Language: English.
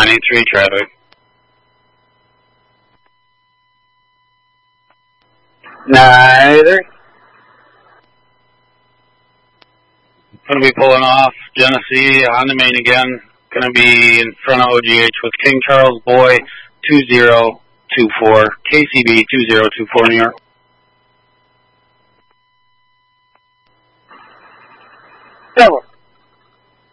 983 traffic. Neither. Going to be pulling off Genesee on the main again. Going to be in front of OGH with King Charles Boy 2024, KCB 2024 New York. Double.